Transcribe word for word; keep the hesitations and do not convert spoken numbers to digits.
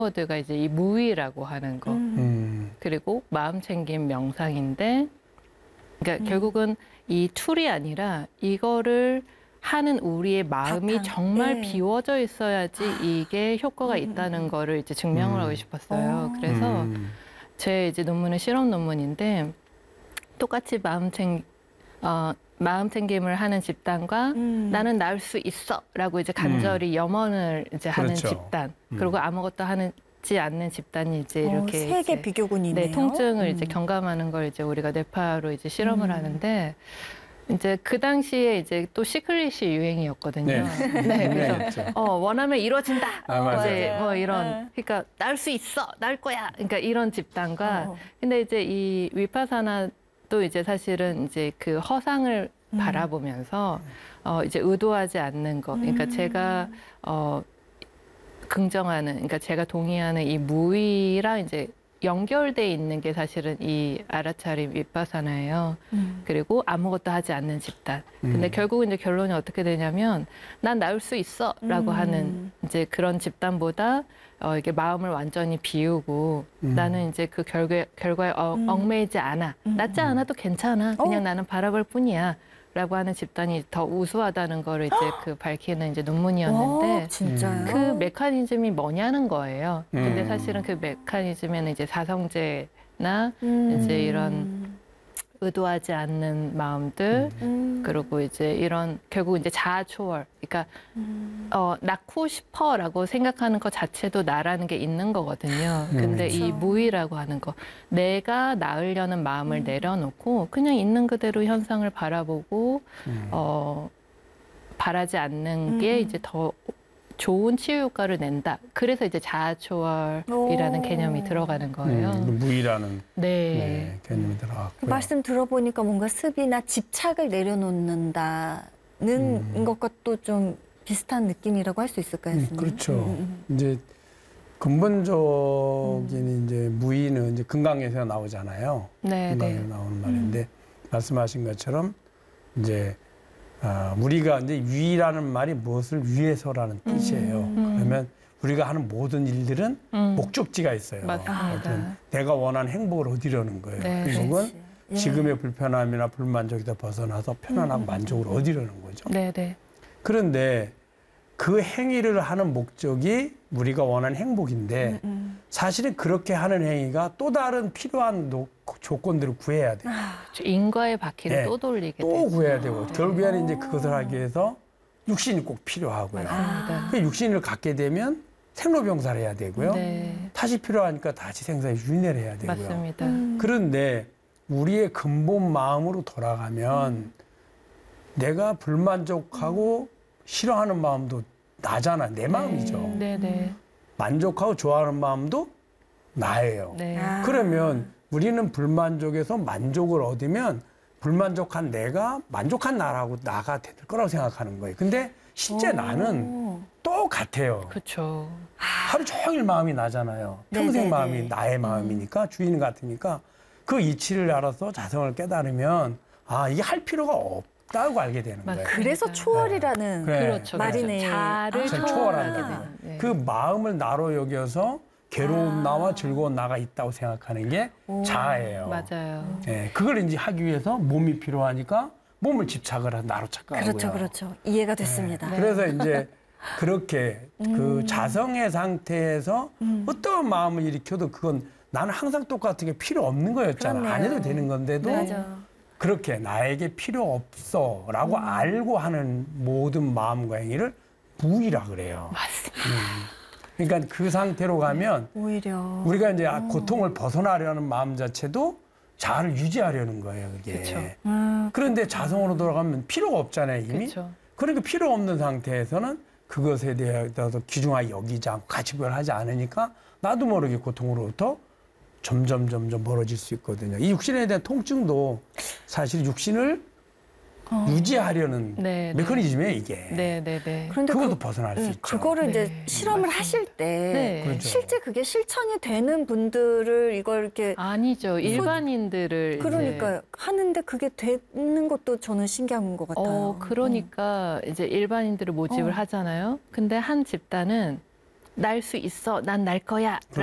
키워드가 이제 이 무의라고 하는 거. 음. 그리고 마음챙김 명상인데, 그러니까 음. 결국은 이 툴이 아니라 이거를 하는 우리의 마음이 바탕. 정말 네. 비워져 있어야지 이게 효과가 음, 음, 있다는 음. 거를 이제 증명을 음. 하고 싶었어요. 어. 그래서 음. 제 이제 논문은 실험 논문인데, 똑같이 마음챙 어, 마음챙김을 하는 집단과 음. 나는 나을 수 있어라고 이제 간절히 염원을 이제 하는 그렇죠. 집단, 음. 그리고 아무것도 하지 않는 집단이 이제 이렇게 어, 세개 이제 비교군이 있네요. 네, 통증을 이제 음. 경감하는 걸 이제 우리가 뇌파로 이제 실험을 음. 하는데, 이제 그 당시에 이제 또 시크릿이 유행이었거든요. 네. 네, 그래서 그렇죠. 어, 원하면 이루어진다. 아, 맞아요. 이제 뭐 이런, 네. 그러니까 날 수 있어, 날 거야. 그러니까 이런 집단과, 어. 근데 이제 이 위파사나도 이제 사실은 이제 그 허상을 음. 바라보면서 어, 이제 의도하지 않는 거. 그러니까 음. 제가 어, 긍정하는, 그러니까 제가 동의하는 이 무의랑 이제 연결돼 있는 게 사실은 이 아라차림 위파사나예요. 음. 그리고 아무것도 하지 않는 집단. 근데 음. 결국은 이제 결론이 어떻게 되냐면, 난 나을 수 있어라고 음. 하는 이제 그런 집단보다 어, 이게 마음을 완전히 비우고 음. 나는 이제 그 결과, 결과에 어, 음. 얽매이지 않아. 음. 낫지 않아도 괜찮아. 그냥 어? 나는 바라볼 뿐이야. 라고 하는 집단이 더 우수하다는 거를 이제 그 밝히는 이제 논문이었는데, 와, 진짜요? 그 메커니즘이 뭐냐는 거예요. 근데 음. 사실은 그 메커니즘에는 이제 사성제나 음. 이제 이런 의도하지 않는 마음들, 음. 그리고 이제 이런 결국 이제 자아 초월, 그러니까 음. 어, 낳고 싶어라고 생각하는 것 자체도 나라는 게 있는 거거든요. 근데 그렇죠. 이 무의라고 하는 거, 내가 낳으려는 마음을 음. 내려놓고 그냥 있는 그대로 현상을 바라보고 음. 어, 바라지 않는 음. 게 이제 더 좋은 치유 효과를 낸다. 그래서 이제 자아 초월이라는 오. 개념이 들어가는 거예요. 음, 무의라는 네. 네, 개념이 들어갔고요. 말씀 들어보니까 뭔가 습이나 집착을 내려놓는다는 음. 것과 또 좀 비슷한 느낌이라고 할 수 있을까요, 음, 선생님? 그렇죠. 음, 음, 이제 근본적인 이제 무의는 이제 건강에서 나오잖아요. 네, 건강에서 네. 나오는 말인데 말씀하신 것처럼 이제 아, 우리가 이제 위라는 말이 무엇을 위해서라는 뜻이에요. 음. 그러면 우리가 하는 모든 일들은 음. 목적지가 있어요. 맞습니다. 어떤 내가 원하는 행복을 얻으려는 거예요. 네. 행복은 그렇지. 예. 지금의 불편함이나 불만족에서 벗어나서 편안하고 음, 음, 만족을 음. 얻으려는 거죠. 네, 네. 그런데 그 행위를 하는 목적이 우리가 원하는 음, 행복인데 음. 사실은 그렇게 하는 행위가 또 다른 필요한 노- 조건들을 구해야 돼요. 저 인과의 바퀴를 네. 또 돌리게 또 되죠. 구해야 되고 결국에는 이제 오. 그것을 하기 위해서 육신이 꼭 필요하고요. 맞습니다. 그 육신을 갖게 되면 생로병사를 해야 되고요. 네, 다시 필요하니까 다시 생사의 윤회를 해야 되고요. 맞습니다. 음. 그런데 우리의 근본 마음으로 돌아가면 내가 불만족하고 싫어하는 마음도 나잖아. 내 마음이죠. 네, 네, 만족하고 좋아하는 마음도 나예요. 네. 아. 그러면 우리는 불만족에서 만족을 얻으면 불만족한 내가 만족한 나라고 나가 될 거라고 생각하는 거예요. 근데 실제 오. 나는 똑같아요. 그렇죠. 하루 종일 마음이 나잖아요. 평생 네네네. 마음이 나의 마음이니까 주인 같으니까 그 이치를 알아서 자성을 깨달으면 아 이게 할 필요가 없다고 알게 되는 거예요. 맞아요. 그래서 네. 초월이라는 그래. 그렇죠. 말이네. 자를 아. 참 초월하게 초월한다. 되는. 네. 그 마음을 나로 여겨서 괴로운 아. 나와 즐거운 나가 있다고 생각하는 게 오. 자아예요. 맞아요. 예, 그걸 이제 하기 위해서 몸이 필요하니까 몸을 집착을 해서 나로 착각하고요. 그렇죠, 그렇죠. 이해가 됐습니다. 네. 그래서 이제 그렇게 그 자성의 상태에서 음. 어떤 마음을 일으켜도 그건 나는 항상 똑같은 게 필요 없는 거였잖아. 그렇네요. 안 해도 되는 건데도 네. 맞아. 그렇게 나에게 필요 없어라고 알고 하는 모든 마음과 행위를 무의라 그래요. 맞습니다. 그러니까 그 상태로 가면 오히려 우리가 이제 고통을 벗어나려는 마음 자체도 자아를 유지하려는 거예요, 그게. 그쵸. 아, 그런데 자성으로 돌아가면 필요가 없잖아요, 이미. 그렇죠. 그러니까 필요 없는 상태에서는 그것에 대해서 귀중하게 여기지 않고 가치 부여하지 않으니까 나도 모르게 고통으로부터 점점 점점 멀어질 수 있거든요. 이 육신에 대한 통증도 사실 육신을 어. 유지하려는 네, 네. 메커니즘이에요, 이게. 네, 네, 네. 그런데 그것도 그, 벗어날 수 네, 있죠. 그거를 이제 네, 실험을 맞습니다. 하실 때 네. 그렇죠. 실제 그게 실천이 되는 분들을 이걸 이렇게 아니죠. 일반인들을 그러니까 이제 하는데 그게 되는 것도 저는 신기한 것 같아요. 어, 그러니까 이제 일반인들을 모집을 어. 하잖아요. 근데 한 집단은 날 수 있어, 난 날 거야.